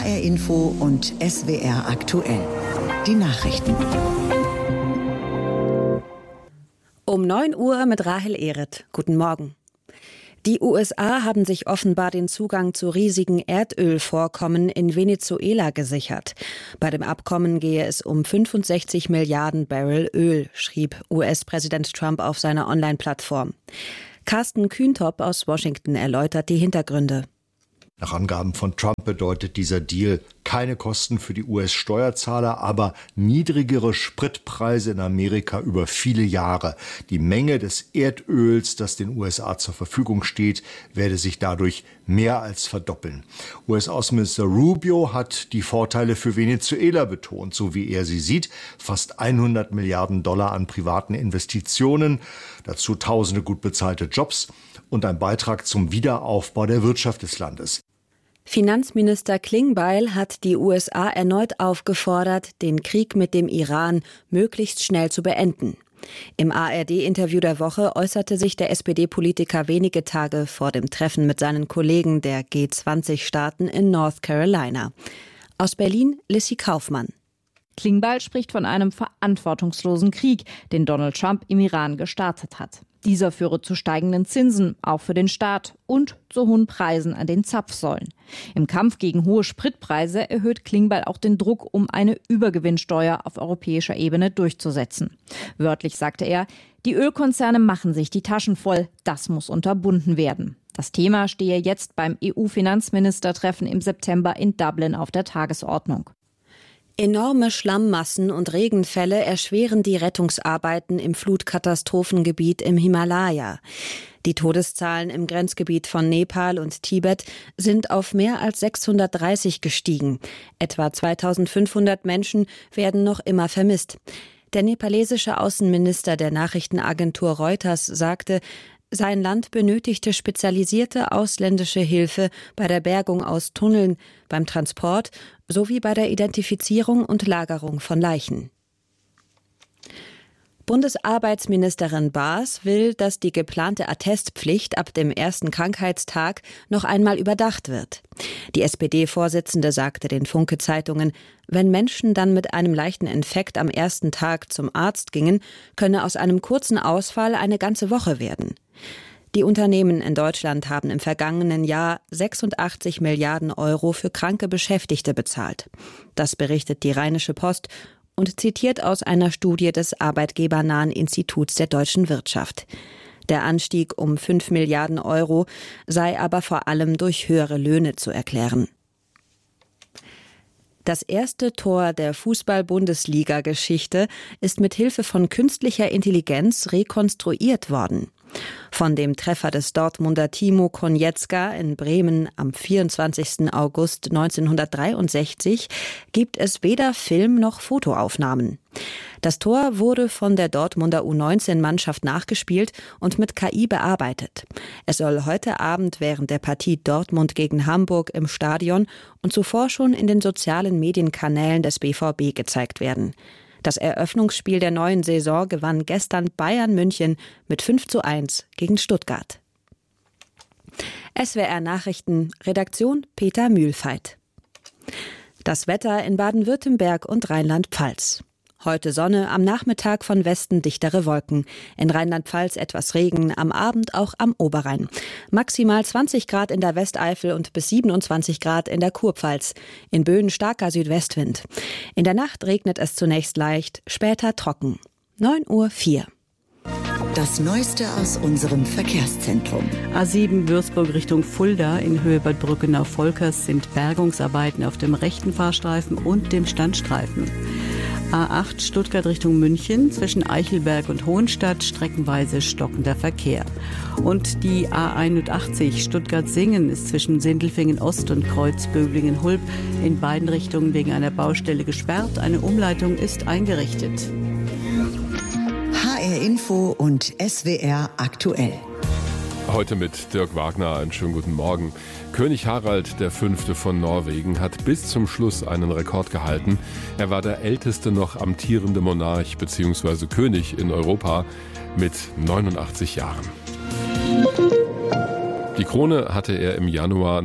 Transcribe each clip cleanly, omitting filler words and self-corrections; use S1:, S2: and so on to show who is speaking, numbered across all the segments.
S1: HR Info und SWR aktuell. Die Nachrichten.
S2: Um 9 Uhr mit Rahel Ehret. Guten Morgen. Die USA haben sich offenbar den Zugang zu riesigen Erdölvorkommen in Venezuela gesichert. Bei dem Abkommen gehe es um 65 Milliarden Barrel Öl, schrieb US-Präsident Trump auf seiner Online-Plattform. Carsten Kühntop aus Washington erläutert die Hintergründe.
S3: Nach Angaben von Trump bedeutet dieser Deal keine Kosten für die US-Steuerzahler, aber niedrigere Spritpreise in Amerika über viele Jahre. Die Menge des Erdöls, das den USA zur Verfügung steht, werde sich dadurch mehr als verdoppeln. US-Außenminister Rubio hat die Vorteile für Venezuela betont, so wie er sie sieht. Fast 100 Milliarden Dollar an privaten Investitionen, dazu tausende gut bezahlte Jobs und ein Beitrag zum Wiederaufbau der Wirtschaft des Landes.
S2: Finanzminister Klingbeil hat die USA erneut aufgefordert, den Krieg mit dem Iran möglichst schnell zu beenden. Im ARD-Interview der Woche äußerte sich der SPD-Politiker wenige Tage vor dem Treffen mit seinen Kollegen der G20-Staaten in North Carolina. Aus Berlin Lissy Kaufmann.
S4: Klingbeil spricht von einem verantwortungslosen Krieg, den Donald Trump im Iran gestartet hat. Dieser führe zu steigenden Zinsen, auch für den Staat, und zu hohen Preisen an den Zapfsäulen. Im Kampf gegen hohe Spritpreise erhöht Klingbeil auch den Druck, um eine Übergewinnsteuer auf europäischer Ebene durchzusetzen. Wörtlich sagte er, die Ölkonzerne machen sich die Taschen voll, das muss unterbunden werden. Das Thema stehe jetzt beim EU-Finanzministertreffen im September in Dublin auf der Tagesordnung.
S2: Enorme Schlammmassen und Regenfälle erschweren die Rettungsarbeiten im Flutkatastrophengebiet im Himalaya. Die Todeszahlen im Grenzgebiet von Nepal und Tibet sind auf mehr als 630 gestiegen. Etwa 2500 Menschen werden noch immer vermisst. Der nepalesische Außenminister der Nachrichtenagentur Reuters sagte, sein Land benötigte spezialisierte ausländische Hilfe bei der Bergung aus Tunneln, beim Transport sowie bei der Identifizierung und Lagerung von Leichen. Bundesarbeitsministerin Baas will, dass die geplante Attestpflicht ab dem ersten Krankheitstag noch einmal überdacht wird. Die SPD-Vorsitzende sagte den Funke-Zeitungen, wenn Menschen dann mit einem leichten Infekt am ersten Tag zum Arzt gingen, könne aus einem kurzen Ausfall eine ganze Woche werden. Die Unternehmen in Deutschland haben im vergangenen Jahr 86 Milliarden Euro für kranke Beschäftigte bezahlt. Das berichtet die Rheinische Post und zitiert aus einer Studie des Arbeitgebernahen Instituts der deutschen Wirtschaft. Der Anstieg um 5 Milliarden Euro sei aber vor allem durch höhere Löhne zu erklären. Das erste Tor der Fußball-Bundesliga-Geschichte ist mit Hilfe von künstlicher Intelligenz rekonstruiert worden. Von dem Treffer des Dortmunder Timo Konietzka in Bremen am 24. August 1963 gibt es weder Film- noch Fotoaufnahmen. Das Tor wurde von der Dortmunder U19-Mannschaft nachgespielt und mit KI bearbeitet. Es soll heute Abend während der Partie Dortmund gegen Hamburg im Stadion und zuvor schon in den sozialen Medienkanälen des BVB gezeigt werden. Das Eröffnungsspiel der neuen Saison gewann gestern Bayern München mit 5:1 gegen Stuttgart. SWR Nachrichten, Redaktion Peter Mühlfeit. Das Wetter in Baden-Württemberg und Rheinland-Pfalz. Heute Sonne, am Nachmittag von Westen dichtere Wolken. In Rheinland-Pfalz etwas Regen, am Abend auch am Oberrhein. Maximal 20 Grad in der Westeifel und bis 27 Grad in der Kurpfalz. In Böen starker Südwestwind. In der Nacht regnet es zunächst leicht, später trocken. 9:04 Uhr.
S1: Das Neueste aus unserem Verkehrszentrum.
S5: A7 Würzburg Richtung Fulda in Höhe Bad Brückenau-Volkers sind Bergungsarbeiten auf dem rechten Fahrstreifen und dem Standstreifen. A8 Stuttgart Richtung München, zwischen Eichelberg und Hohenstadt streckenweise stockender Verkehr. Und die A81 Stuttgart-Singen ist zwischen Sindelfingen Ost und Kreuzböblingen-Hulb in beiden Richtungen wegen einer Baustelle gesperrt. Eine Umleitung ist eingerichtet.
S1: HR Info und SWR aktuell.
S6: Heute mit Dirk Wagner, einen schönen guten Morgen. König Harald V. von Norwegen hat bis zum Schluss einen Rekord gehalten. Er war der älteste noch amtierende Monarch bzw. König in Europa mit 89 Jahren. Die Krone hatte er im Januar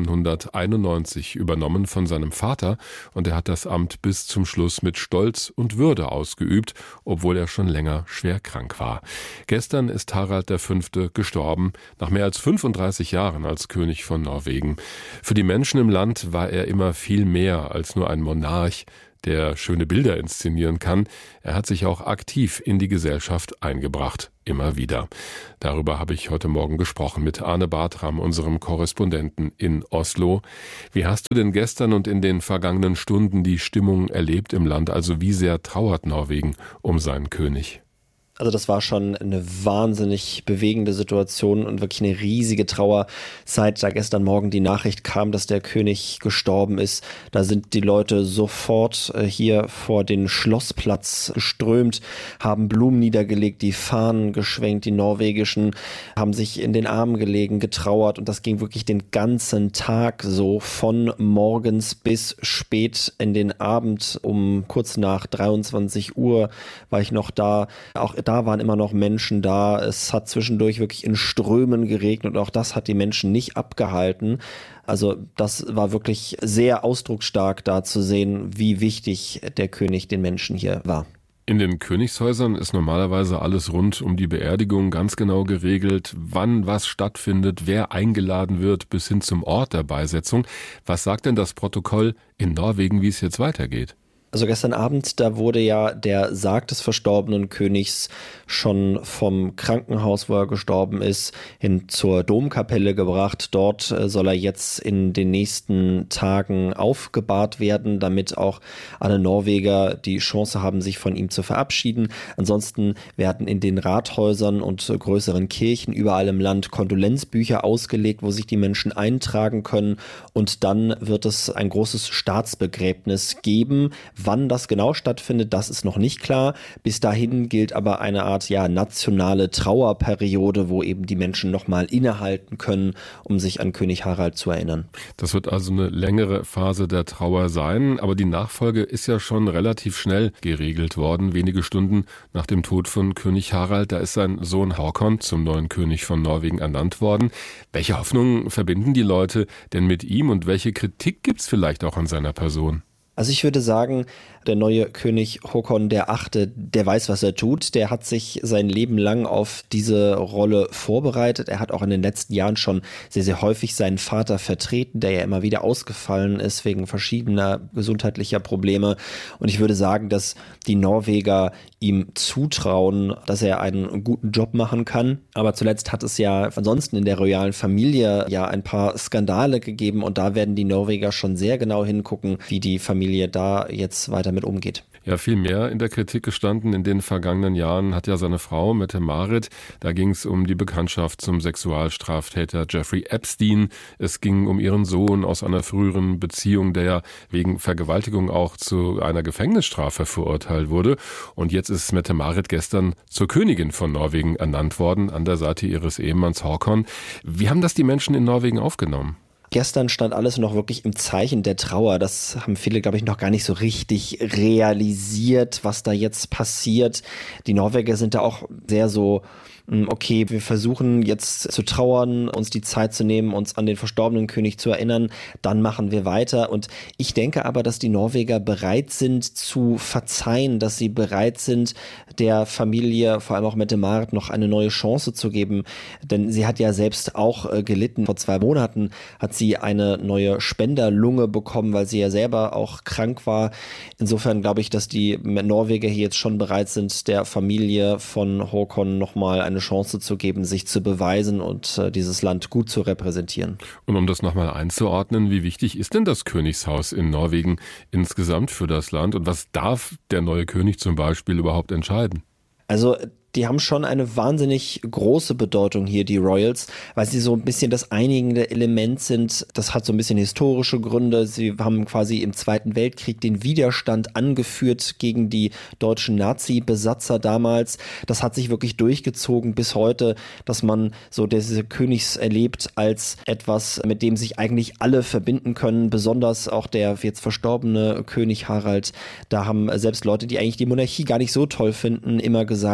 S6: 1991 übernommen von seinem Vater und er hat das Amt bis zum Schluss mit Stolz und Würde ausgeübt, obwohl er schon länger schwer krank war. Gestern ist Harald V. gestorben, nach mehr als 35 Jahren als König von Norwegen. Für die Menschen im Land war er immer viel mehr als nur ein Monarch, der schöne Bilder inszenieren kann. Er hat sich auch aktiv in die Gesellschaft eingebracht, immer wieder. Darüber habe ich heute Morgen gesprochen mit Arne Bartram, unserem Korrespondenten in Oslo. Wie hast du denn gestern und in den vergangenen Stunden die Stimmung erlebt im Land? Also wie sehr trauert Norwegen um seinen König?
S7: Also das war schon eine wahnsinnig bewegende Situation und wirklich eine riesige Trauer, seit da gestern Morgen die Nachricht kam, dass der König gestorben ist. Da sind die Leute sofort hier vor den Schlossplatz geströmt, haben Blumen niedergelegt, die Fahnen geschwenkt, die norwegischen, haben sich in den Armen gelegen, getrauert und das ging wirklich den ganzen Tag so, von morgens bis spät in den Abend. Um kurz nach 23 Uhr war ich noch da. Auch da waren immer noch Menschen da. Es hat zwischendurch wirklich in Strömen geregnet und auch das hat die Menschen nicht abgehalten. Also das war wirklich sehr ausdrucksstark, da zu sehen, wie wichtig der König den Menschen hier war.
S6: In den Königshäusern ist normalerweise alles rund um die Beerdigung ganz genau geregelt, wann was stattfindet, wer eingeladen wird, bis hin zum Ort der Beisetzung. Was sagt denn das Protokoll in Norwegen, wie es jetzt weitergeht?
S7: Also gestern Abend, da wurde ja der Sarg des verstorbenen Königs schon vom Krankenhaus, wo er gestorben ist, hin zur Domkapelle gebracht. Dort soll er jetzt in den nächsten Tagen aufgebahrt werden, damit auch alle Norweger die Chance haben, sich von ihm zu verabschieden. Ansonsten werden in den Rathäusern und größeren Kirchen überall im Land Kondolenzbücher ausgelegt, wo sich die Menschen eintragen können. Und dann wird es ein großes Staatsbegräbnis geben. Wann das genau stattfindet, das ist noch nicht klar. Bis dahin gilt aber eine Art nationale Trauerperiode, wo eben die Menschen nochmal innehalten können, um sich an König Harald zu erinnern.
S6: Das wird also eine längere Phase der Trauer sein, aber die Nachfolge ist ja schon relativ schnell geregelt worden. Wenige Stunden nach dem Tod von König Harald, da ist sein Sohn Håkon zum neuen König von Norwegen ernannt worden. Welche Hoffnungen verbinden die Leute denn mit ihm und welche Kritik gibt es vielleicht auch an seiner Person?
S7: Also ich würde sagen, der neue König Håkon VIII., der weiß, was er tut. Der hat sich sein Leben lang auf diese Rolle vorbereitet. Er hat auch in den letzten Jahren schon sehr, sehr häufig seinen Vater vertreten, der ja immer wieder ausgefallen ist wegen verschiedener gesundheitlicher Probleme. Und ich würde sagen, dass die Norweger ihm zutrauen, dass er einen guten Job machen kann. Aber zuletzt hat es ja ansonsten in der royalen Familie ja ein paar Skandale gegeben und da werden die Norweger schon sehr genau hingucken, wie die Familie da jetzt weiter mit umgeht.
S6: Ja, viel mehr in der Kritik gestanden in den vergangenen Jahren hat ja seine Frau Mette-Marit. Da ging es um die Bekanntschaft zum Sexualstraftäter Jeffrey Epstein. Es ging um ihren Sohn aus einer früheren Beziehung, der ja wegen Vergewaltigung auch zu einer Gefängnisstrafe verurteilt wurde. Und jetzt ist Mette-Marit gestern zur Königin von Norwegen ernannt worden, an der Seite ihres Ehemanns Håkon. Wie haben das die Menschen in Norwegen aufgenommen?
S7: Gestern stand alles noch wirklich im Zeichen der Trauer. Das haben viele, glaube ich, noch gar nicht so richtig realisiert, was da jetzt passiert. Die Norweger sind da auch sehr so, okay, wir versuchen jetzt zu trauern, uns die Zeit zu nehmen, uns an den verstorbenen König zu erinnern, dann machen wir weiter. Und ich denke aber, dass die Norweger bereit sind zu verzeihen, dass sie bereit sind, der Familie, vor allem auch Mette-Marit, noch eine neue Chance zu geben. Denn sie hat ja selbst auch gelitten. Vor 2 Monaten hat sie eine neue Spenderlunge bekommen, weil sie ja selber auch krank war. Insofern glaube ich, dass die Norweger hier jetzt schon bereit sind, der Familie von Håkon nochmal eine Chance zu geben, sich zu beweisen und dieses Land gut zu repräsentieren.
S6: Und um das nochmal einzuordnen, wie wichtig ist denn das Königshaus in Norwegen insgesamt für das Land und was darf der neue König zum Beispiel überhaupt entscheiden?
S7: Also die haben schon eine wahnsinnig große Bedeutung hier, die Royals, weil sie so ein bisschen das einigende Element sind. Das hat so ein bisschen historische Gründe. Sie haben quasi im Zweiten Weltkrieg den Widerstand angeführt gegen die deutschen Nazi-Besatzer damals. Das hat sich wirklich durchgezogen bis heute, dass man so diese Königs erlebt als etwas, mit dem sich eigentlich alle verbinden können, besonders auch der jetzt verstorbene König Harald. Da haben selbst Leute, die eigentlich die Monarchie gar nicht so toll finden, immer gesagt, nein, aber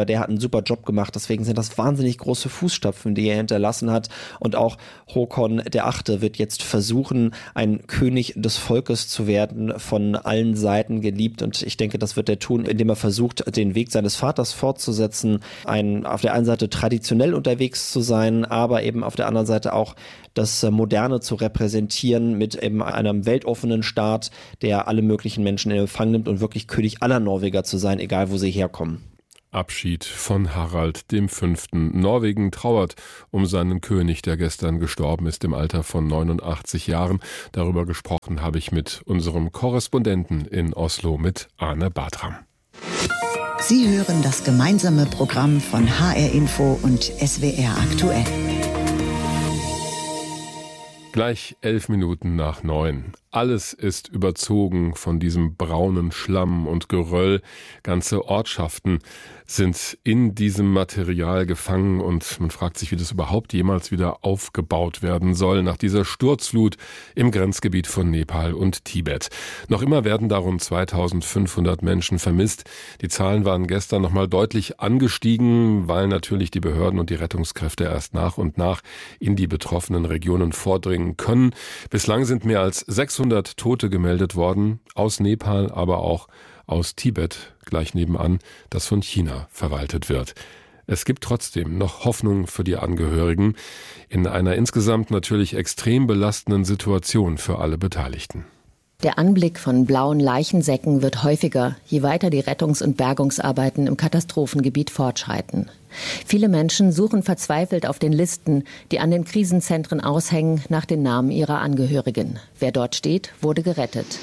S7: der hat einen super Job gemacht. Deswegen sind das wahnsinnig große Fußstapfen, die er hinterlassen hat. Und auch Håkon VIII. Wird jetzt versuchen, ein König des Volkes zu werden, von allen Seiten geliebt. Und ich denke, das wird er tun, indem er versucht, den Weg seines Vaters fortzusetzen, auf der einen Seite traditionell unterwegs zu sein, aber eben auf der anderen Seite auch das Moderne zu repräsentieren mit eben einem weltoffenen Staat, der alle möglichen Menschen in Empfang nimmt und wirklich König aller Norweger zu sein, egal wo sie herkommen.
S6: Abschied von Harald V. Norwegen trauert um seinen König, der gestern gestorben ist im Alter von 89 Jahren. Darüber gesprochen habe ich mit unserem Korrespondenten in Oslo, mit Arne Bartram.
S1: Sie hören das gemeinsame Programm von HR Info und SWR aktuell.
S6: Gleich 11 Minuten nach 9. Alles ist überzogen von diesem braunen Schlamm und Geröll. Ganze Ortschaften sind in diesem Material gefangen und man fragt sich, wie das überhaupt jemals wieder aufgebaut werden soll nach dieser Sturzflut im Grenzgebiet von Nepal und Tibet. Noch immer werden da rund 2500 Menschen vermisst. Die Zahlen waren gestern nochmal deutlich angestiegen, weil natürlich die Behörden und die Rettungskräfte erst nach und nach in die betroffenen Regionen vordringen können. Bislang sind mehr als 600 Tote gemeldet worden, aus Nepal, aber auch aus Tibet, gleich nebenan, das von China verwaltet wird. Es gibt trotzdem noch Hoffnung für die Angehörigen in einer insgesamt natürlich extrem belastenden Situation für alle Beteiligten.
S8: Der Anblick von blauen Leichensäcken wird häufiger, je weiter die Rettungs- und Bergungsarbeiten im Katastrophengebiet fortschreiten. Viele Menschen suchen verzweifelt auf den Listen, die an den Krisenzentren aushängen, nach den Namen ihrer Angehörigen. Wer dort steht, wurde gerettet.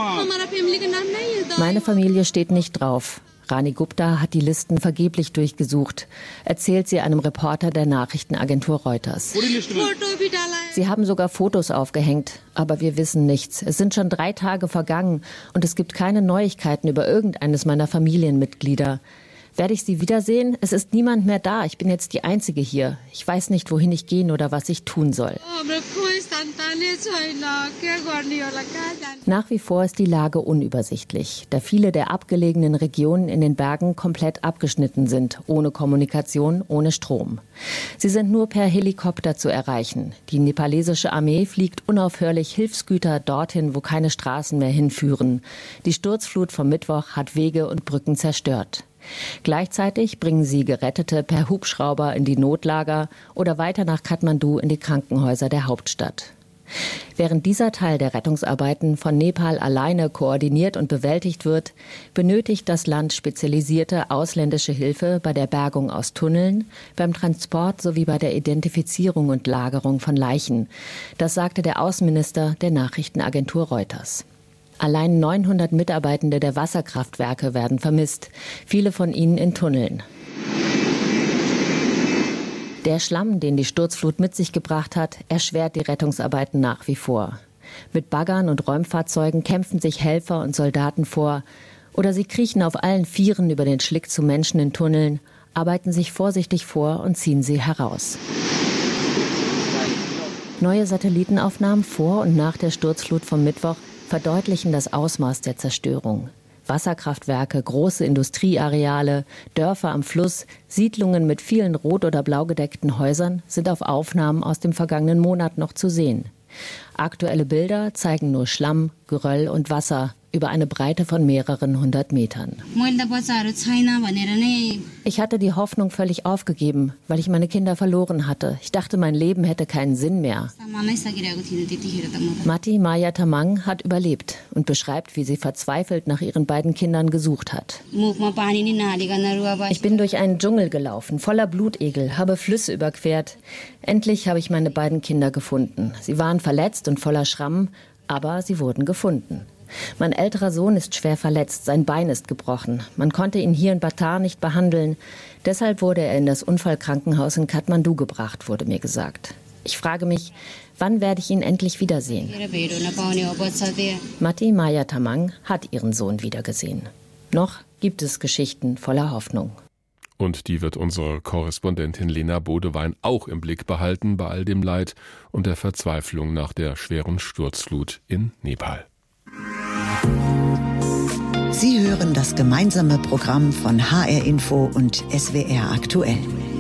S8: Meine Familie steht nicht drauf. Rani Gupta hat die Listen vergeblich durchgesucht, erzählt sie einem Reporter der Nachrichtenagentur Reuters. Sie haben sogar Fotos aufgehängt, aber wir wissen nichts. Es sind schon 3 Tage vergangen und es gibt keine Neuigkeiten über irgendeines meiner Familienmitglieder. Werde ich sie wiedersehen? Es ist niemand mehr da. Ich bin jetzt die Einzige hier. Ich weiß nicht, wohin ich gehen oder was ich tun soll. Nach wie vor ist die Lage unübersichtlich, da viele der abgelegenen Regionen in den Bergen komplett abgeschnitten sind, ohne Kommunikation, ohne Strom. Sie sind nur per Helikopter zu erreichen. Die nepalesische Armee fliegt unaufhörlich Hilfsgüter dorthin, wo keine Straßen mehr hinführen. Die Sturzflut vom Mittwoch hat Wege und Brücken zerstört. Gleichzeitig bringen sie Gerettete per Hubschrauber in die Notlager oder weiter nach Kathmandu in die Krankenhäuser der Hauptstadt. Während dieser Teil der Rettungsarbeiten von Nepal alleine koordiniert und bewältigt wird, benötigt das Land spezialisierte ausländische Hilfe bei der Bergung aus Tunneln, beim Transport sowie bei der Identifizierung und Lagerung von Leichen. Das sagte der Außenminister der Nachrichtenagentur Reuters. Allein 900 Mitarbeitende der Wasserkraftwerke werden vermisst, viele von ihnen in Tunneln. Der Schlamm, den die Sturzflut mit sich gebracht hat, erschwert die Rettungsarbeiten nach wie vor. Mit Baggern und Räumfahrzeugen kämpfen sich Helfer und Soldaten vor oder sie kriechen auf allen Vieren über den Schlick zu Menschen in Tunneln, arbeiten sich vorsichtig vor und ziehen sie heraus. Neue Satellitenaufnahmen vor und nach der Sturzflut vom Mittwoch verdeutlichen das Ausmaß der Zerstörung. Wasserkraftwerke, große Industrieareale, Dörfer am Fluss, Siedlungen mit vielen rot- oder blau gedeckten Häusern sind auf Aufnahmen aus dem vergangenen Monat noch zu sehen. Aktuelle Bilder zeigen nur Schlamm, Geröll und Wasser über eine Breite von mehreren 100 Metern. Ich hatte die Hoffnung völlig aufgegeben, weil ich meine Kinder verloren hatte. Ich dachte, mein Leben hätte keinen Sinn mehr. Mati Maya Tamang hat überlebt und beschreibt, wie sie verzweifelt nach ihren beiden Kindern gesucht hat. Ich bin durch einen Dschungel gelaufen, voller Blutegel, habe Flüsse überquert. Endlich habe ich meine beiden Kinder gefunden. Sie waren verletzt und voller Schrammen, aber sie wurden gefunden. Mein älterer Sohn ist schwer verletzt, sein Bein ist gebrochen. Man konnte ihn hier in Batar nicht behandeln. Deshalb wurde er in das Unfallkrankenhaus in Kathmandu gebracht, wurde mir gesagt. Ich frage mich, wann werde ich ihn endlich wiedersehen? Mati Maya Tamang hat ihren Sohn wiedergesehen. Noch gibt es Geschichten voller Hoffnung.
S6: Und die wird unsere Korrespondentin Lena Bodewein auch im Blick behalten bei all dem Leid und der Verzweiflung nach der schweren Sturzflut in Nepal.
S1: Sie hören das gemeinsame Programm von HR Info und SWR aktuell.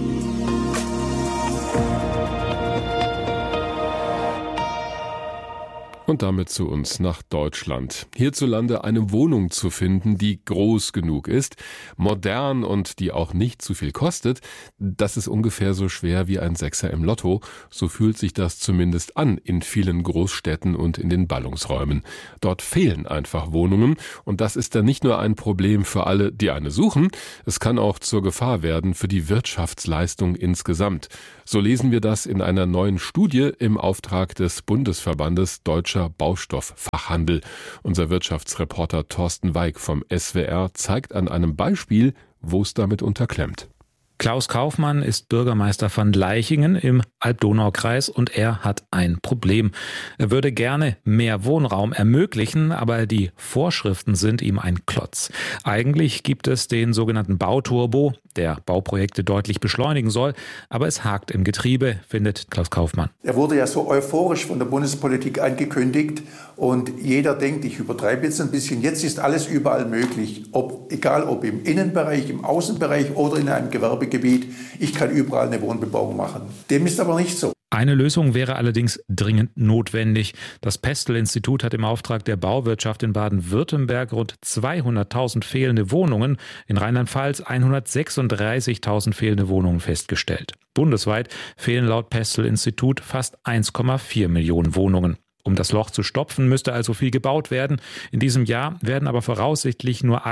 S6: Und damit zu uns nach Deutschland. Hierzulande eine Wohnung zu finden, die groß genug ist, modern und die auch nicht zu viel kostet, das ist ungefähr so schwer wie ein Sechser im Lotto. So fühlt sich das zumindest an in vielen Großstädten und in den Ballungsräumen. Dort fehlen einfach Wohnungen und das ist dann nicht nur ein Problem für alle, die eine suchen, es kann auch zur Gefahr werden für die Wirtschaftsleistung insgesamt. So lesen wir das in einer neuen Studie im Auftrag des Bundesverbandes Deutscher Baustoffachhandel. Unser Wirtschaftsreporter Thorsten Weig vom SWR zeigt an einem Beispiel, wo es damit unterklemmt.
S9: Klaus Kaufmann ist Bürgermeister von Leichingen im Alb-Donau-Kreis und er hat ein Problem. Er würde gerne mehr Wohnraum ermöglichen, aber die Vorschriften sind ihm ein Klotz. Eigentlich gibt es den sogenannten Bauturbo, der Bauprojekte deutlich beschleunigen soll, aber es hakt im Getriebe, findet Klaus Kaufmann.
S10: Er wurde ja so euphorisch von der Bundespolitik angekündigt und jeder denkt, ich übertreibe jetzt ein bisschen, jetzt ist alles überall möglich, egal ob im Innenbereich, im Außenbereich oder in einem Gewerbegebiet, ich kann überall eine Wohnbebauung machen. Dem ist aber nicht so.
S9: Eine Lösung wäre allerdings dringend notwendig. Das Pestel-Institut hat im Auftrag der Bauwirtschaft in Baden-Württemberg rund 200.000 fehlende Wohnungen, in Rheinland-Pfalz 136.000 fehlende Wohnungen festgestellt. Bundesweit fehlen laut Pestel-Institut fast 1,4 Millionen Wohnungen. Um das Loch zu stopfen, müsste also viel gebaut werden. In diesem Jahr werden aber voraussichtlich nur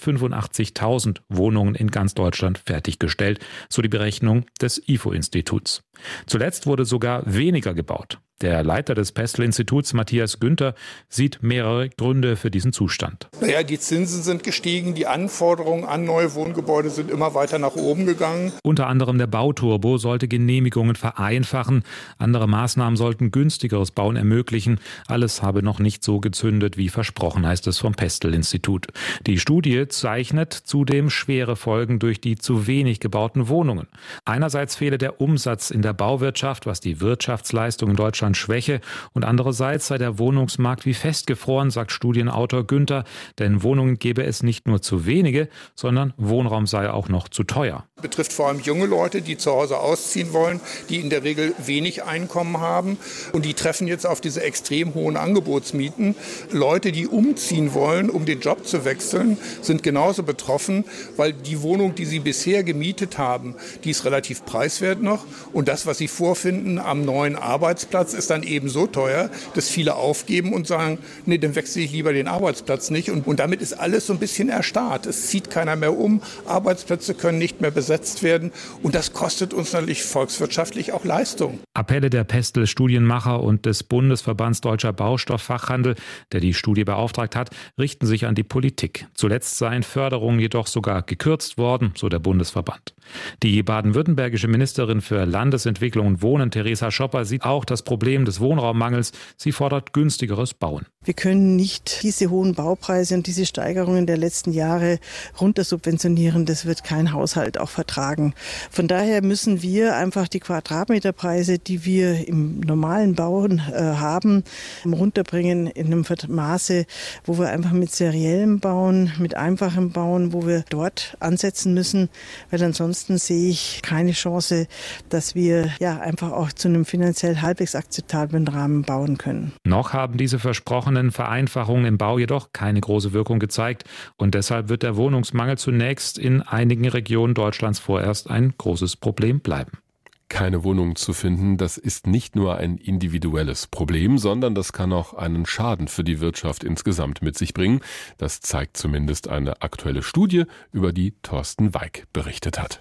S9: 185.000 Wohnungen in ganz Deutschland fertiggestellt, so die Berechnung des IFO-Instituts. Zuletzt wurde sogar weniger gebaut. Der Leiter des Pestel-Instituts, Matthias Günther, sieht mehrere Gründe für diesen Zustand.
S11: Die Zinsen sind gestiegen, die Anforderungen an neue Wohngebäude sind immer weiter nach oben gegangen.
S9: Unter anderem der Bauturbo sollte Genehmigungen vereinfachen. Andere Maßnahmen sollten günstigeres Bauen ermöglichen. Alles habe noch nicht so gezündet, wie versprochen, heißt es vom Pestel-Institut. Die Studie zeichnet zudem schwere Folgen durch die zu wenig gebauten Wohnungen. Einerseits fehle der Umsatz in der Bauwirtschaft, was die Wirtschaftsleistung in Deutschland schwäche, und andererseits sei der Wohnungsmarkt wie festgefroren, sagt Studienautor Günther, denn Wohnungen gäbe es nicht nur zu wenige, sondern Wohnraum sei auch noch zu teuer.
S11: Betrifft vor allem junge Leute, die zu Hause ausziehen wollen, die in der Regel wenig Einkommen haben und die treffen jetzt auf diese extrem hohen Angebotsmieten. Leute, die umziehen wollen, um den Job zu wechseln, sind genauso betroffen, weil die Wohnung, die sie bisher gemietet haben, die ist relativ preiswert noch und das, was sie vorfinden am neuen Arbeitsplatz, ist dann eben so teuer, dass viele aufgeben und sagen, nee, dann wechsle ich lieber den Arbeitsplatz nicht. Und damit ist alles so ein bisschen erstarrt. Es zieht keiner mehr um, Arbeitsplätze können nicht mehr besetzt werden und das kostet uns natürlich volkswirtschaftlich auch Leistung.
S9: Appelle der Pestel-Studienmacher und des Bundesverbands Deutscher Baustofffachhandel, der die Studie beauftragt hat, richten sich an die Politik. Zuletzt seien Förderungen jedoch sogar gekürzt worden, so der Bundesverband. Die baden-württembergische Ministerin für Landesentwicklung und Wohnen, Theresa Schopper, sieht auch das Problem des Wohnraummangels. Sie fordert günstigeres Bauen.
S12: Wir können nicht diese hohen Baupreise und diese Steigerungen der letzten Jahre runtersubventionieren. Das wird kein Haushalt auch vertragen. Von daher müssen wir einfach die Quadratmeterpreise, die wir im normalen Bauen haben, runterbringen in einem Maße, wo wir einfach mit seriellem Bauen, mit einfachem Bauen, wo wir dort ansetzen müssen, weil ansonsten sehe ich keine Chance, dass wir einfach auch zu einem finanziell halbwegs akzeptablen Rahmen bauen können.
S9: Noch haben diese versprochenen Vereinfachungen im Bau jedoch keine große Wirkung gezeigt und deshalb wird der Wohnungsmangel zunächst in einigen Regionen Deutschlands vorerst ein großes Problem bleiben.
S6: Keine Wohnung zu finden, das ist nicht nur ein individuelles Problem, sondern das kann auch einen Schaden für die Wirtschaft insgesamt mit sich bringen. Das zeigt zumindest eine aktuelle Studie, über die Thorsten Weig berichtet hat.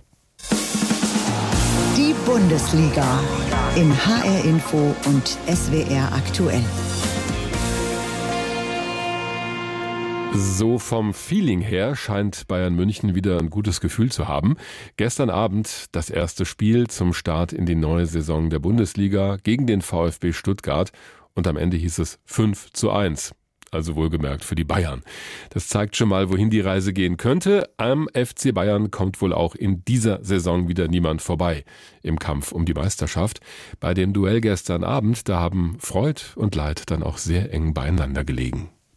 S1: Die Bundesliga in HR Info und SWR aktuell.
S6: So vom Feeling her scheint Bayern München wieder ein gutes Gefühl zu haben. Gestern Abend das erste Spiel zum Start in die neue Saison der Bundesliga gegen den VfB Stuttgart und am Ende hieß es 5:1. Also wohlgemerkt für die Bayern. Das zeigt schon mal, wohin die Reise gehen könnte. Am FC Bayern kommt wohl auch in dieser Saison wieder niemand vorbei im Kampf um die Meisterschaft. Bei dem Duell gestern Abend, da haben Freud und Leid dann auch sehr eng beieinander gelegen.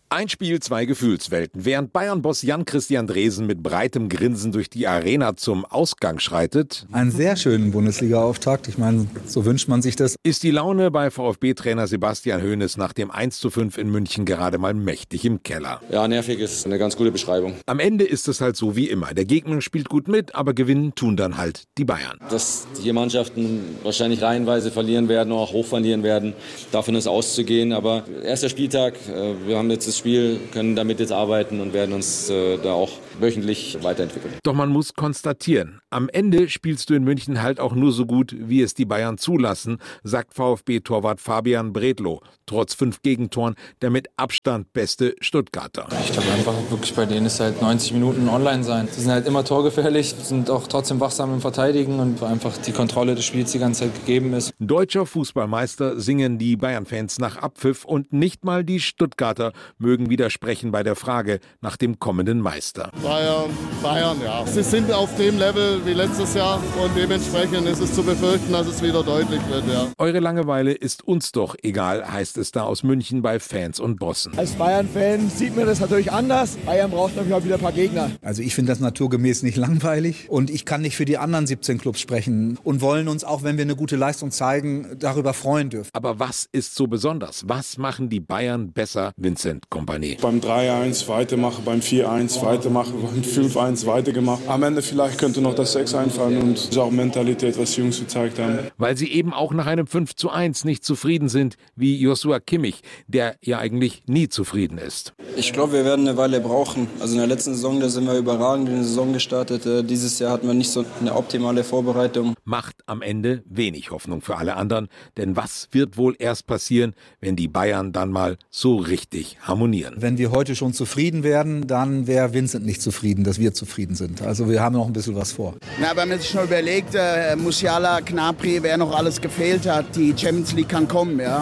S13: Ein Spiel, zwei Gefühlswelten. Während Bayern-Boss Jan-Christian Dresen mit breitem Grinsen durch die Arena zum Ausgang schreitet,
S14: einen sehr schönen Bundesliga-Auftakt, ich meine, so wünscht man sich das,
S13: ist die Laune bei VfB-Trainer Sebastian Hoeneß nach dem 1:5 in München gerade mal mächtig im Keller.
S15: Ja, nervig ist eine ganz gute Beschreibung.
S13: Am Ende ist es halt so wie immer. Der Gegner spielt gut mit, aber gewinnen tun dann halt die Bayern.
S15: Dass hier Mannschaften wahrscheinlich reihenweise verlieren werden, auch hoch verlieren werden, davon ist auszugehen. Aber erster Spieltag, wir haben jetzt das Spiel, können damit jetzt arbeiten und werden uns da auch wöchentlich weiterentwickeln.
S13: Doch man muss konstatieren, am Ende spielst du in München halt auch nur so gut, wie es die Bayern zulassen, sagt VfB-Torwart Fabian Bredlow. Trotz 5 Gegentoren der mit Abstand beste Stuttgarter.
S16: Ich glaube einfach wirklich, bei denen ist halt 90 Minuten online sein. Sie sind halt immer torgefährlich, sind auch trotzdem wachsam im Verteidigen und einfach die Kontrolle des Spiels die ganze Zeit gegeben ist.
S13: Deutscher Fußballmeister singen die Bayern-Fans nach Abpfiff und nicht mal die Stuttgarter mögen widersprechen bei der Frage nach dem kommenden Meister.
S17: Bayern, ja. Sie sind auf dem Level wie letztes Jahr und dementsprechend ist es zu befürchten, dass es wieder deutlich wird, ja.
S13: Eure Langeweile ist uns doch egal, heißt es da aus München bei Fans und Bossen.
S18: Als Bayern-Fan sieht man das natürlich anders. Bayern braucht natürlich auch wieder ein paar Gegner.
S14: Also ich finde das naturgemäß nicht langweilig und ich kann nicht für die anderen 17 Clubs sprechen und wollen uns, auch wenn wir eine gute Leistung zeigen, darüber freuen dürfen.
S13: Aber was ist so besonders? Was machen die Bayern besser, Vincent Kompany?
S19: Beim 3-1 weitermachen, beim 4-1 weitermachen, beim 5-1 weitergemacht. Am Ende vielleicht könnte noch das 6 einfallen und das ist auch Mentalität, was die Jungs gezeigt haben.
S13: Weil sie eben auch nach einem 5:1 nicht zufrieden sind, wie Joshua Kimmich, der ja eigentlich nie zufrieden ist.
S20: Ich glaube, wir werden eine Weile brauchen. Also in der letzten Saison, da sind wir überragend in die Saison gestartet. Dieses Jahr hatten wir nicht so eine optimale Vorbereitung.
S13: Macht am Ende wenig Hoffnung für alle anderen, denn was wird wohl erst passieren, wenn die Bayern dann mal so richtig harmonieren?
S14: Wenn wir heute schon zufrieden werden, dann wäre Vincent nicht zufrieden, dass wir zufrieden sind. Also wir haben noch ein bisschen was vor.
S18: Na, wenn man sich schon überlegt, Musiala, Gnabry, wer noch alles gefehlt hat, die Champions League kann kommen, ja.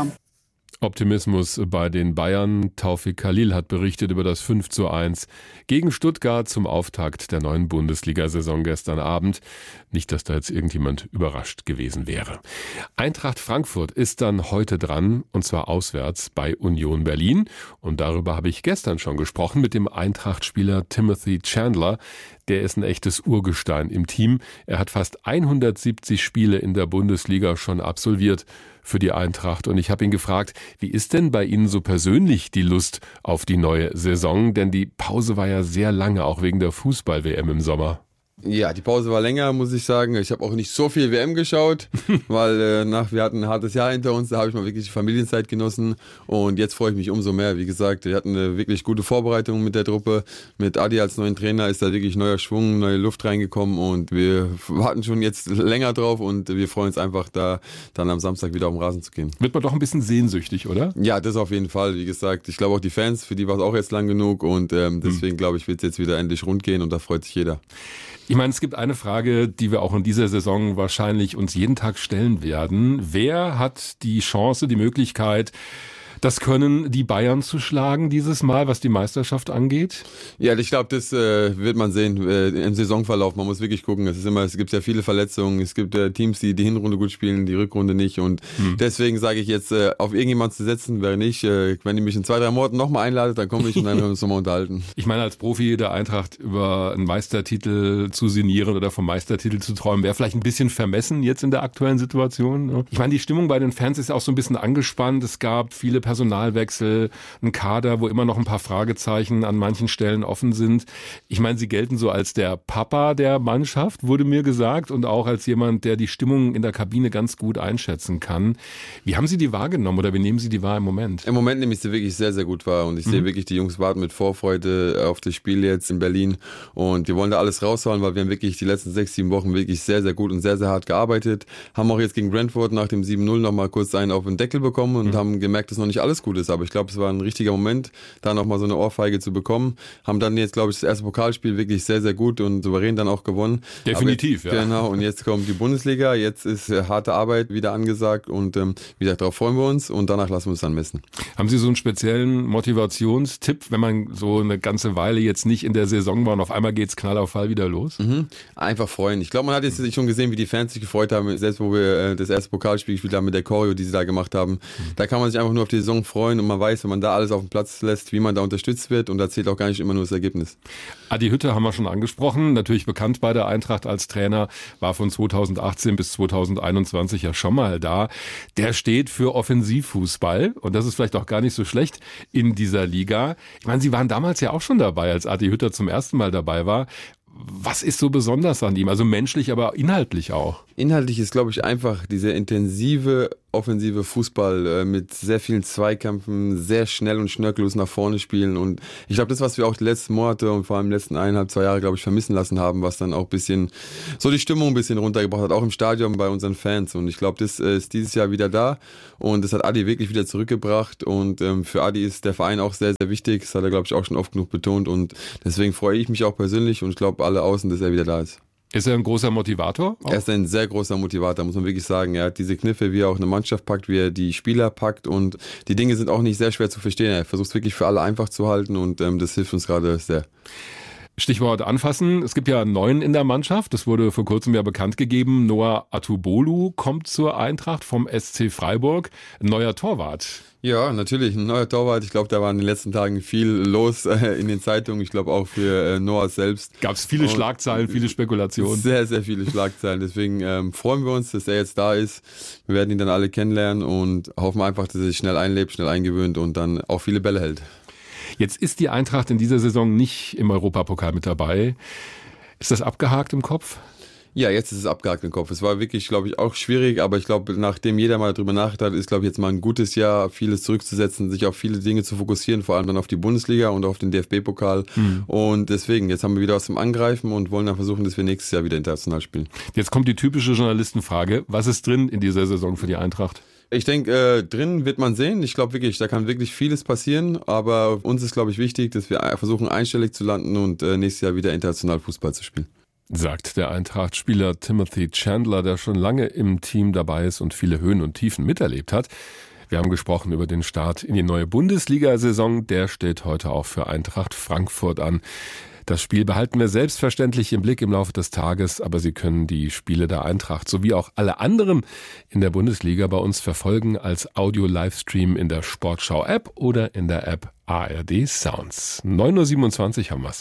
S6: Optimismus bei den Bayern. Taufik Khalil hat berichtet über das 5:1 gegen Stuttgart zum Auftakt der neuen Bundesliga-Saison gestern Abend. Nicht, dass da jetzt irgendjemand überrascht gewesen wäre. Eintracht Frankfurt ist dann heute dran, und zwar auswärts bei Union Berlin. Und darüber habe ich gestern schon gesprochen mit dem Eintracht-Spieler Timothy Chandler. Der ist ein echtes Urgestein im Team. Er hat fast 170 Spiele in der Bundesliga schon absolviert für die Eintracht. Und ich habe ihn gefragt, wie ist denn bei Ihnen so persönlich die Lust auf die neue Saison? Denn die Pause war ja sehr lange, auch wegen der Fußball-WM im Sommer.
S21: Ja, die Pause war länger, muss ich sagen. Ich habe auch nicht so viel WM geschaut, weil wir hatten ein hartes Jahr hinter uns, da habe ich mal wirklich die Familienzeit genossen und jetzt freue ich mich umso mehr. Wie gesagt, wir hatten eine wirklich gute Vorbereitung mit der Truppe. Mit Adi als neuen Trainer ist da wirklich neuer Schwung, neue Luft reingekommen und wir warten schon jetzt länger drauf und wir freuen uns einfach, da dann am Samstag wieder auf den Rasen zu gehen.
S6: Wird man doch ein bisschen sehnsüchtig, oder?
S21: Ja, das auf jeden Fall. Wie gesagt, ich glaube auch die Fans, für die war es auch jetzt lang genug und deswegen glaube ich, wird es jetzt wieder endlich rund gehen und da freut sich jeder.
S6: Ich meine, es gibt eine Frage, die wir auch in dieser Saison wahrscheinlich uns jeden Tag stellen werden. Wer hat die Chance, die Möglichkeit, das Können, die Bayern zu schlagen dieses Mal, was die Meisterschaft angeht?
S21: Ja, ich glaube, das wird man sehen im Saisonverlauf. Man muss wirklich gucken. Es gibt ja viele Verletzungen. Es gibt Teams, die Hinrunde gut spielen, die Rückrunde nicht. Und deswegen sage ich jetzt, auf irgendjemanden zu setzen, wäre nicht. Wenn ihr mich in 2-3 Monaten nochmal einladet, dann komme ich und dann werden wir uns nochmal unterhalten.
S6: Ich meine, als Profi der Eintracht über einen Meistertitel zu sinnieren oder vom Meistertitel zu träumen, wäre vielleicht ein bisschen vermessen jetzt in der aktuellen Situation. Ich meine, die Stimmung bei den Fans ist auch so ein bisschen angespannt. Es gab viele Personalwechsel, ein Kader, wo immer noch ein paar Fragezeichen an manchen Stellen offen sind. Ich meine, Sie gelten so als der Papa der Mannschaft, wurde mir gesagt, und auch als jemand, der die Stimmung in der Kabine ganz gut einschätzen kann. Wie haben Sie die wahrgenommen oder wie nehmen Sie die wahr im Moment?
S21: Im Moment nehme ich sie wirklich sehr, sehr gut wahr und ich sehe wirklich, die Jungs warten mit Vorfreude auf das Spiel jetzt in Berlin und wir wollen da alles raushauen, weil wir haben wirklich die letzten 6-7 Wochen wirklich sehr, sehr gut und sehr, sehr hart gearbeitet. Haben auch jetzt gegen Brentford nach dem 7-0 nochmal kurz einen auf den Deckel bekommen und haben gemerkt, dass noch nicht alles gut ist, aber ich glaube, es war ein richtiger Moment, da nochmal so eine Ohrfeige zu bekommen. Haben dann jetzt, glaube ich, das erste Pokalspiel wirklich sehr, sehr gut und souverän dann auch gewonnen.
S6: Definitiv,
S21: aber, ja. Genau, und jetzt kommt die Bundesliga, jetzt ist harte Arbeit wieder angesagt und wie gesagt, darauf freuen wir uns und danach lassen wir uns dann messen.
S6: Haben Sie so einen speziellen Motivationstipp, wenn man so eine ganze Weile jetzt nicht in der Saison war und auf einmal geht's Knall auf Fall wieder los?
S21: Einfach freuen. Ich glaube, man hat jetzt schon gesehen, wie die Fans sich gefreut haben, selbst wo wir das erste Pokalspiel gespielt haben mit der Choreo, die sie da gemacht haben. Da kann man sich einfach nur auf die Saison freuen und man weiß, wenn man da alles auf den Platz lässt, wie man da unterstützt wird und da zählt auch gar nicht immer nur das Ergebnis.
S6: Adi Hütter haben wir schon angesprochen, natürlich bekannt bei der Eintracht als Trainer, war von 2018 bis 2021 ja schon mal da. Der steht für Offensivfußball und das ist vielleicht auch gar nicht so schlecht in dieser Liga. Ich meine, Sie waren damals ja auch schon dabei, als Adi Hütter zum ersten Mal dabei war. Was ist so besonders an ihm? Also menschlich, aber inhaltlich auch.
S21: Inhaltlich ist, glaube ich, einfach dieser intensive, offensive Fußball mit sehr vielen Zweikämpfen, sehr schnell und schnörkellos nach vorne spielen. Und ich glaube, das, was wir auch die letzten Monate und vor allem die letzten 1,5, 2 Jahre, glaube ich, vermissen lassen haben, was dann auch ein bisschen so die Stimmung ein bisschen runtergebracht hat, auch im Stadion bei unseren Fans. Und ich glaube, das ist dieses Jahr wieder da und das hat Adi wirklich wieder zurückgebracht. Und für Adi ist der Verein auch sehr, sehr wichtig. Das hat er, glaube ich, auch schon oft genug betont. Und deswegen freue ich mich auch persönlich und ich glaube, alle außen, dass er wieder da ist.
S6: Ist er ein großer Motivator?
S21: Er ist ein sehr großer Motivator, muss man wirklich sagen. Er hat diese Kniffe, wie er auch eine Mannschaft packt, wie er die Spieler packt und die Dinge sind auch nicht sehr schwer zu verstehen. Er versucht es wirklich für alle einfach zu halten und das hilft uns gerade sehr.
S6: Stichwort anfassen. Es gibt ja einen neuen in der Mannschaft. Das wurde vor kurzem ja bekannt gegeben. Noah Atubolu kommt zur Eintracht vom SC Freiburg. Ein neuer Torwart.
S21: Ja, natürlich, ein neuer Torwart. Ich glaube, da war in den letzten Tagen viel los in den Zeitungen. Ich glaube auch für Noah selbst.
S6: Gab es viele Schlagzeilen, viele Spekulationen.
S21: Sehr, sehr viele Schlagzeilen. Deswegen freuen wir uns, dass er jetzt da ist. Wir werden ihn dann alle kennenlernen und hoffen einfach, dass er sich schnell einlebt, schnell eingewöhnt und dann auch viele Bälle hält.
S6: Jetzt ist die Eintracht in dieser Saison nicht im Europapokal mit dabei. Ist das abgehakt im Kopf?
S21: Ja, jetzt ist es abgehakt im Kopf. Es war wirklich, glaube ich, auch schwierig, aber ich glaube, nachdem jeder mal drüber nachgedacht hat, ist, glaube ich, jetzt mal ein gutes Jahr, vieles zurückzusetzen, sich auf viele Dinge zu fokussieren, vor allem dann auf die Bundesliga und auf den DFB-Pokal. Und deswegen, jetzt haben wir wieder was zum Angreifen und wollen dann versuchen, dass wir nächstes Jahr wieder international spielen.
S6: Jetzt kommt die typische Journalistenfrage. Was ist drin in dieser Saison für die Eintracht?
S21: Ich denke, drin wird man sehen. Ich glaube wirklich, da kann wirklich vieles passieren. Aber uns ist, glaube ich, wichtig, dass wir versuchen, einstellig zu landen und nächstes Jahr wieder international Fußball zu spielen.
S6: Sagt der Eintracht-Spieler Timothy Chandler, der schon lange im Team dabei ist und viele Höhen und Tiefen miterlebt hat. Wir haben gesprochen über den Start in die neue Bundesliga-Saison. Der steht heute auch für Eintracht Frankfurt an. Das Spiel behalten wir selbstverständlich im Blick im Laufe des Tages, aber Sie können die Spiele der Eintracht sowie auch alle anderen in der Bundesliga bei uns verfolgen als Audio-Livestream in der Sportschau-App oder in der App ARD Sounds. 9.27 Uhr haben wir's.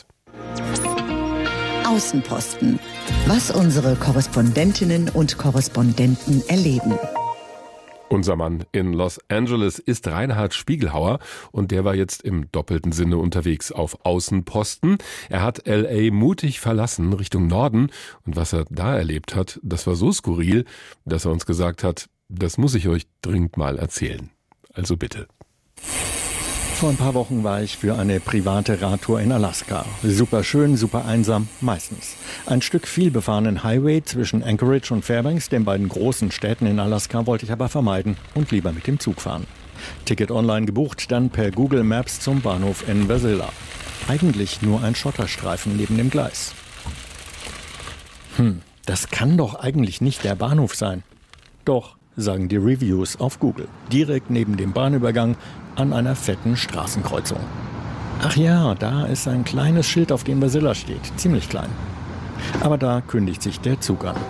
S1: Außenposten. Was unsere Korrespondentinnen und Korrespondenten erleben.
S6: Unser Mann in Los Angeles ist Reinhard Spiegelhauer und der war jetzt im doppelten Sinne unterwegs auf Außenposten. Er hat L.A. mutig verlassen Richtung Norden und was er da erlebt hat, das war so skurril, dass er uns gesagt hat, das muss ich euch dringend mal erzählen. Also bitte.
S3: Vor ein paar Wochen war ich für eine private Radtour in Alaska. Super schön, super einsam, meistens. Ein Stück vielbefahrenen Highway zwischen Anchorage und Fairbanks, den beiden großen Städten in Alaska, wollte ich aber vermeiden und lieber mit dem Zug fahren. Ticket online gebucht, dann per Google Maps zum Bahnhof in Wasilla. Eigentlich nur ein Schotterstreifen neben dem Gleis. Das kann doch eigentlich nicht der Bahnhof sein. Doch, sagen die Reviews auf Google. Direkt neben dem Bahnübergang an einer fetten Straßenkreuzung. Ach ja, da ist ein kleines Schild, auf dem Wasilla steht. Ziemlich klein. Aber da kündigt sich der Zug an.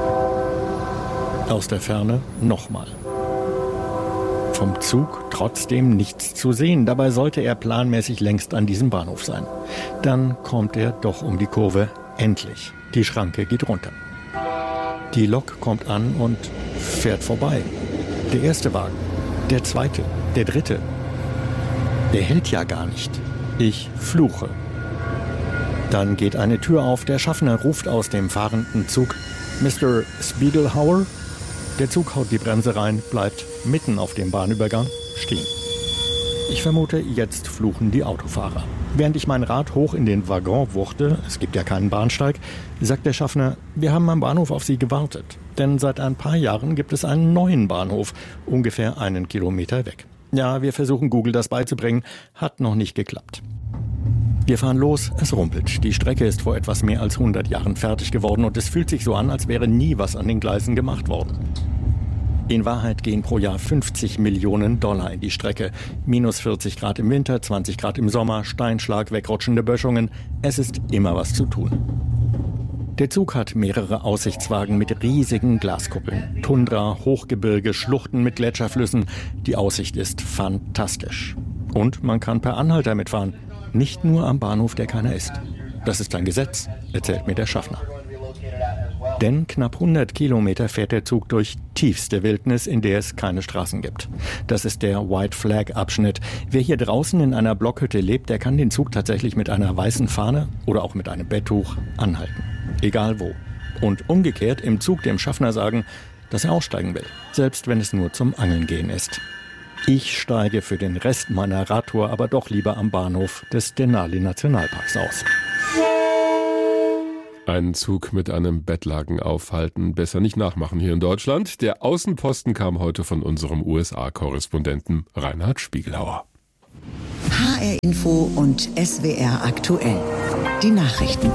S3: Aus der Ferne nochmal. Vom Zug trotzdem nichts zu sehen. Dabei sollte er planmäßig längst an diesem Bahnhof sein. Dann kommt er doch um die Kurve. Endlich. Die Schranke geht runter. Die Lok kommt an und fährt vorbei. Der erste Wagen, der zweite, der dritte. Der hält ja gar nicht. Ich fluche. Dann geht eine Tür auf. Der Schaffner ruft aus dem fahrenden Zug: Mr. Spiegelhauer? Der Zug haut die Bremse rein, bleibt mitten auf dem Bahnübergang stehen. Ich vermute, jetzt fluchen die Autofahrer. Während ich mein Rad hoch in den Waggon wuchte, es gibt ja keinen Bahnsteig, sagt der Schaffner: Wir haben am Bahnhof auf Sie gewartet. Denn seit ein paar Jahren gibt es einen neuen Bahnhof, ungefähr 1 Kilometer weg. Ja, wir versuchen Google das beizubringen, hat noch nicht geklappt. Wir fahren los, es rumpelt. Die Strecke ist vor etwas mehr als 100 Jahren fertig geworden und es fühlt sich so an, als wäre nie was an den Gleisen gemacht worden. In Wahrheit gehen pro Jahr $50 Millionen in die Strecke. Minus 40 Grad im Winter, 20 Grad im Sommer, Steinschlag, wegrutschende Böschungen. Es ist immer was zu tun. Der Zug hat mehrere Aussichtswagen mit riesigen Glaskuppeln. Tundra, Hochgebirge, Schluchten mit Gletscherflüssen. Die Aussicht ist fantastisch. Und man kann per Anhalter mitfahren. Nicht nur am Bahnhof, der keiner ist. Das ist ein Gesetz, erzählt mir der Schaffner. Denn knapp 100 Kilometer fährt der Zug durch tiefste Wildnis, in der es keine Straßen gibt. Das ist der White Flag Abschnitt. Wer hier draußen in einer Blockhütte lebt, der kann den Zug tatsächlich mit einer weißen Fahne oder auch mit einem Betttuch anhalten. Egal wo. Und umgekehrt im Zug dem Schaffner sagen, dass er aussteigen will. Selbst wenn es nur zum Angeln gehen ist. Ich steige für den Rest meiner Radtour aber doch lieber am Bahnhof des Denali Nationalparks aus.
S6: Einen Zug mit einem Bettlaken aufhalten, besser nicht nachmachen hier in Deutschland. Der Außenposten kam heute von unserem USA-Korrespondenten Reinhard Spiegelhauer.
S1: HR Info und SWR aktuell. Die Nachrichten.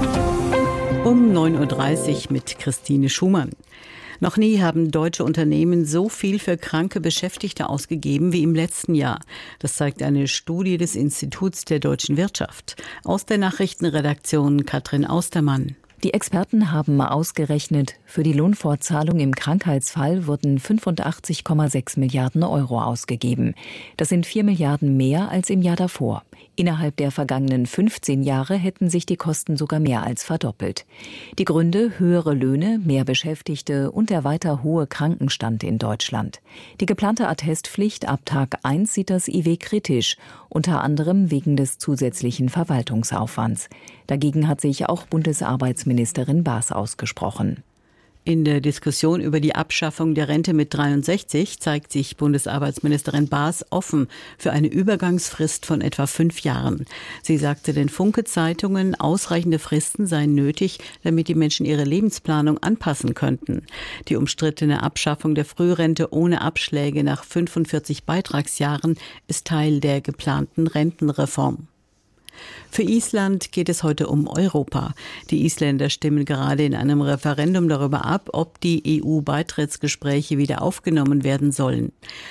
S5: Um 9.30 Uhr mit Christine Schumann. Noch nie haben deutsche Unternehmen so viel für kranke Beschäftigte ausgegeben wie im letzten Jahr. Das zeigt eine Studie des Instituts der deutschen Wirtschaft. Aus der Nachrichtenredaktion Katrin Austermann.
S4: Die Experten haben ausgerechnet, für die Lohnfortzahlung im Krankheitsfall wurden 85,6 Milliarden Euro ausgegeben. Das sind 4 Milliarden mehr als im Jahr davor. Innerhalb der vergangenen 15 Jahre hätten sich die Kosten sogar mehr als verdoppelt. Die Gründe: höhere Löhne, mehr Beschäftigte und der weiter hohe Krankenstand in Deutschland. Die geplante Attestpflicht ab Tag 1 sieht das IW kritisch, unter anderem wegen des zusätzlichen Verwaltungsaufwands. Dagegen hat sich auch Bundesarbeitsministerin Baas ausgesprochen.
S5: In der Diskussion über die Abschaffung der Rente mit 63 zeigt sich Bundesarbeitsministerin Baas offen für eine Übergangsfrist von etwa 5 Jahren. Sie sagte den Funke-Zeitungen, ausreichende Fristen seien nötig, damit die Menschen ihre Lebensplanung anpassen könnten. Die umstrittene Abschaffung der Frührente ohne Abschläge nach 45 Beitragsjahren ist Teil der geplanten Rentenreform. Für Island geht es heute um Europa. Die Isländer stimmen gerade in einem Referendum darüber ab, ob die EU-Beitrittsgespräche wieder aufgenommen werden sollen.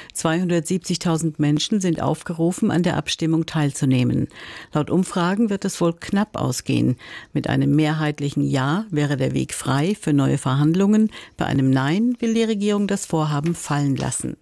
S5: 270.000 Menschen sind aufgerufen, an der Abstimmung teilzunehmen. Laut Umfragen wird es wohl knapp ausgehen. Mit einem mehrheitlichen Ja wäre der Weg frei für neue Verhandlungen. Bei einem Nein will die Regierung das Vorhaben fallen lassen.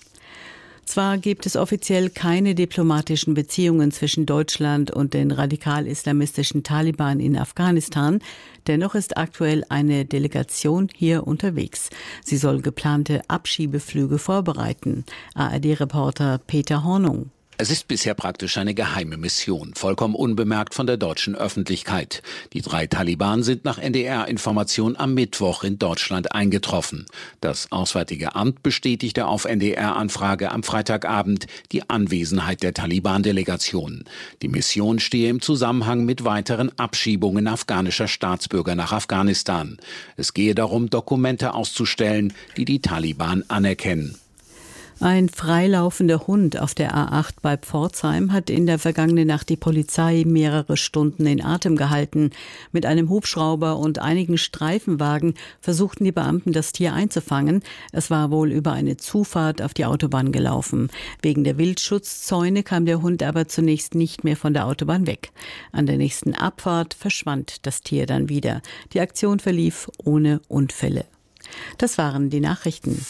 S5: Zwar gibt es offiziell keine diplomatischen Beziehungen zwischen Deutschland und den radikal-islamistischen Taliban in Afghanistan, dennoch ist aktuell eine Delegation hier unterwegs. Sie soll geplante Abschiebeflüge vorbereiten. ARD-Reporter Peter Hornung.
S22: Es ist bisher praktisch eine geheime Mission, vollkommen unbemerkt von der deutschen Öffentlichkeit. Die 3 Taliban sind nach NDR-Information am Mittwoch in Deutschland eingetroffen. Das Auswärtige Amt bestätigte auf NDR-Anfrage am Freitagabend die Anwesenheit der Taliban-Delegation. Die Mission stehe im Zusammenhang mit weiteren Abschiebungen afghanischer Staatsbürger nach Afghanistan. Es gehe darum, Dokumente auszustellen, die die Taliban anerkennen.
S5: Ein freilaufender Hund auf der A8 bei Pforzheim hat in der vergangenen Nacht die Polizei mehrere Stunden in Atem gehalten. Mit einem Hubschrauber und einigen Streifenwagen versuchten die Beamten, das Tier einzufangen. Es war wohl über eine Zufahrt auf die Autobahn gelaufen. Wegen der Wildschutzzäune kam der Hund aber zunächst nicht mehr von der Autobahn weg. An der nächsten Abfahrt verschwand das Tier dann wieder. Die Aktion verlief ohne Unfälle. Das waren die Nachrichten.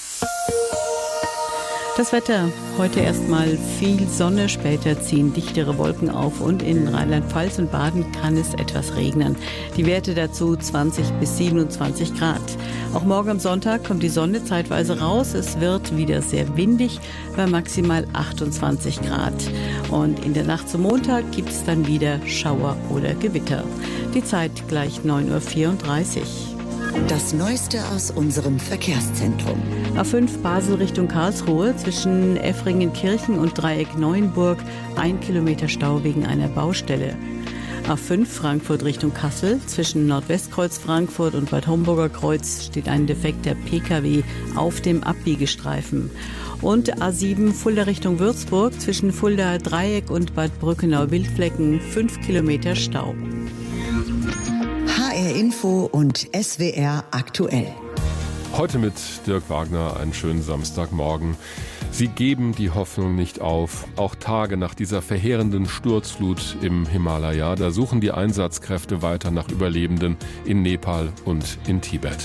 S5: Das Wetter, heute erstmal viel Sonne, später ziehen dichtere Wolken auf und in Rheinland-Pfalz und Baden kann es etwas regnen. Die Werte dazu 20 bis 27 Grad. Auch morgen am Sonntag kommt die Sonne zeitweise raus. Es wird wieder sehr windig bei maximal 28 Grad. Und in der Nacht zum Montag gibt es dann wieder Schauer oder Gewitter. Die Zeit gleich 9.34 Uhr.
S1: Das Neueste aus unserem Verkehrszentrum.
S5: A5 Basel Richtung Karlsruhe zwischen Effringenkirchen und Dreieck Neuenburg 1 Kilometer Stau wegen einer Baustelle. A5 Frankfurt Richtung Kassel zwischen Nordwestkreuz Frankfurt und Bad Homburger Kreuz steht ein defekter Pkw auf dem Abbiegestreifen. Und A7 Fulda Richtung Würzburg zwischen Fulda Dreieck und Bad Brückenau-Wildflecken 5 Kilometer Stau.
S1: HR Info und SWR aktuell.
S6: Heute mit Dirk Wagner, einen schönen Samstagmorgen. Sie geben die Hoffnung nicht auf. Auch Tage nach dieser verheerenden Sturzflut im Himalaya, da suchen die Einsatzkräfte weiter nach Überlebenden in Nepal und in Tibet.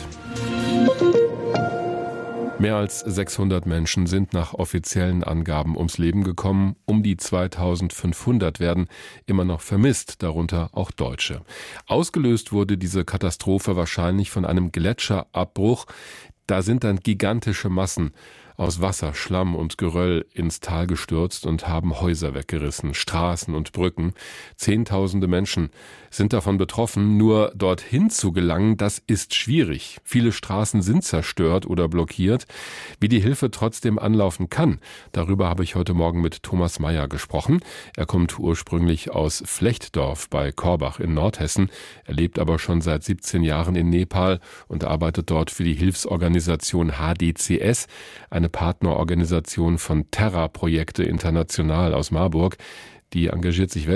S6: Mehr als 600 Menschen sind nach offiziellen Angaben ums Leben gekommen. Um die 2500 werden immer noch vermisst, darunter auch Deutsche. Ausgelöst wurde diese Katastrophe wahrscheinlich von einem Gletscherabbruch. Da sind dann gigantische Massen aus Wasser, Schlamm und Geröll ins Tal gestürzt und haben Häuser weggerissen, Straßen und Brücken. Zehntausende Menschen sind davon betroffen. Nur dorthin zu gelangen, das ist schwierig. Viele Straßen sind zerstört oder blockiert. Wie die Hilfe trotzdem anlaufen kann, darüber habe ich heute Morgen mit Thomas Meyer gesprochen. Er kommt ursprünglich aus Flechtdorf bei Korbach in Nordhessen. Er lebt aber schon seit 17 Jahren in Nepal und arbeitet dort für die Hilfsorganisation HDCS, eine Partnerorganisation von Terra Projekte International aus Marburg. Die engagiert sich